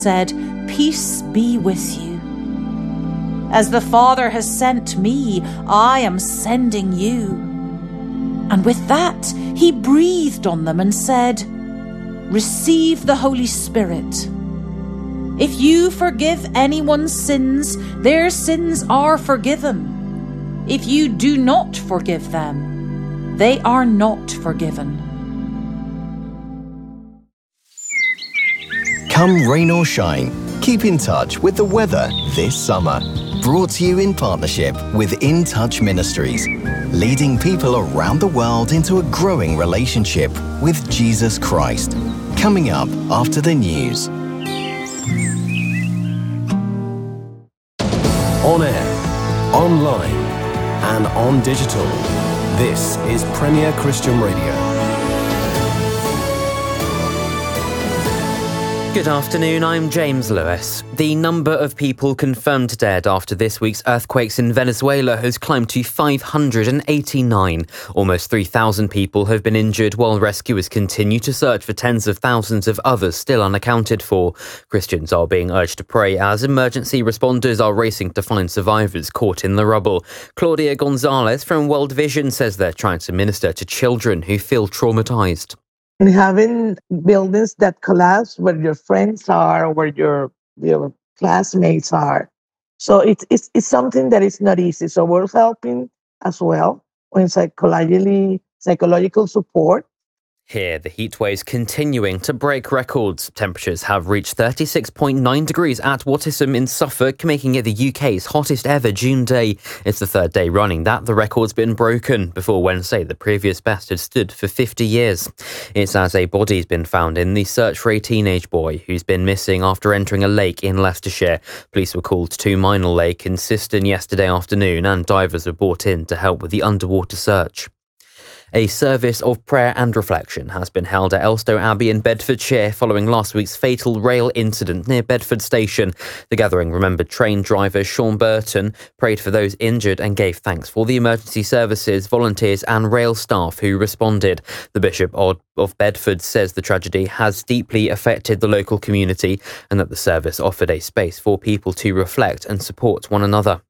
said, "Peace be with you. As the Father has sent me, I am sending you." And with that, he breathed on them and said, "Receive the Holy Spirit. If you forgive anyone's sins, their sins are forgiven. If you do not forgive them, they are not forgiven." Come rain or shine, keep in touch with the weather this summer. Brought to you in partnership with In Touch Ministries, leading people around the world into a growing relationship with Jesus Christ. Coming up after the news. On air, online, and on digital. This is Premier Christian Radio. Good afternoon, I'm James Lewis. The number of people confirmed dead after this week's earthquakes in Venezuela has climbed to 589. Almost 3,000 people have been injured while rescuers continue to search for tens of thousands of others still unaccounted for. Christians are being urged to pray as emergency responders are racing to find survivors caught in the rubble. Claudia Gonzalez from World Vision says they're trying to minister to children who feel traumatized. And having buildings that collapse where your friends are, where your classmates are. So it's something that is not easy. So we're helping as well in psychological support. Here, the heatwaves continuing to break records. Temperatures have reached 36.9 degrees at Wattisham in Suffolk, making it the UK's hottest ever June day. It's the third day running that the record's been broken. Before Wednesday, the previous best had stood for 50 years. It's as a body's been found in the search for a teenage boy who's been missing after entering a lake in Leicestershire. Police were called to Minor Lake in Siston yesterday afternoon, and divers were brought in to help with the underwater search. A service of prayer and reflection has been held at Elstow Abbey in Bedfordshire following last week's fatal rail incident near Bedford Station. The gathering remembered train driver Sean Burton, prayed for those injured and gave thanks for the emergency services, volunteers and rail staff who responded. The Bishop of Bedford says the tragedy has deeply affected the local community and that the service offered a space for people to reflect and support one another.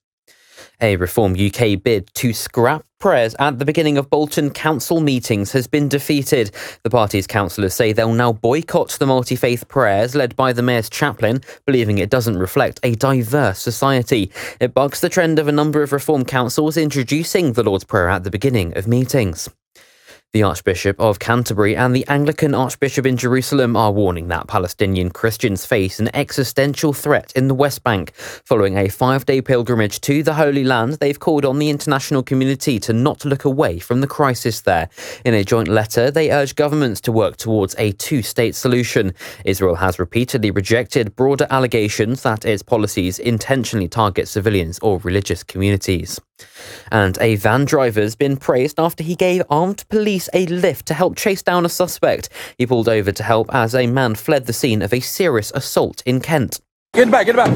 A Reform UK bid to scrap prayers at the beginning of Bolton council meetings has been defeated. The party's councillors say they'll now boycott the multi-faith prayers led by the mayor's chaplain, believing it doesn't reflect a diverse society. It bucks the trend of a number of Reform councils introducing the Lord's Prayer at the beginning of meetings. The Archbishop of Canterbury and the Anglican Archbishop in Jerusalem are warning that Palestinian Christians face an existential threat in the West Bank. Following a 5-day pilgrimage to the Holy Land, they've called on the international community to not look away from the crisis there. In a joint letter, they urge governments to work towards a two-state solution. Israel has repeatedly rejected broader allegations that its policies intentionally target civilians or religious communities. And a van driver's been praised after he gave armed police a lift to help chase down a suspect. He pulled over to help as a man fled the scene of a serious assault in Kent. Get back. Go.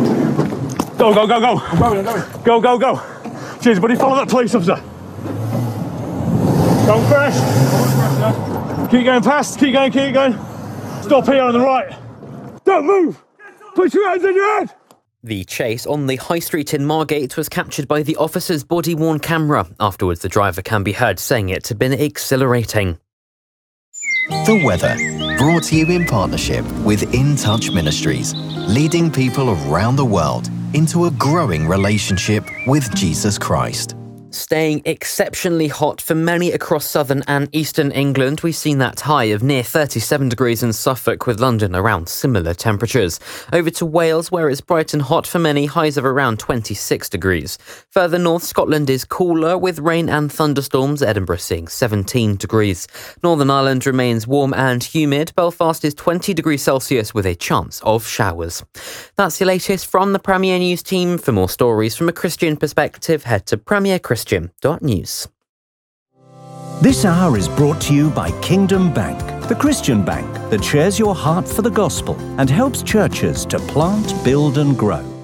I'm going. Go. Cheers, buddy. Follow that police officer. Don't crash. Keep going past. Keep going. Stop here on the right. Don't move. Put your hands on your head. The chase on the High Street in Margate was captured by the officer's body-worn camera. Afterwards, the driver can be heard saying it had been exhilarating. The weather, brought to you in partnership with In Touch Ministries, leading people around the world into a growing relationship with Jesus Christ. Staying exceptionally hot for many across southern and eastern England. We've seen that high of near 37 degrees in Suffolk, with London around similar temperatures. Over to Wales, where it's bright and hot for many, highs of around 26 degrees. Further north, Scotland is cooler with rain and thunderstorms, Edinburgh seeing 17 degrees. Northern Ireland remains warm and humid. Belfast is 20 degrees Celsius with a chance of showers. That's the latest from the Premier News team. For more stories from a Christian perspective, head to premierchristian.news. This hour is brought to you by Kingdom Bank, the Christian bank that shares your heart for the gospel and helps churches to plant, build and grow.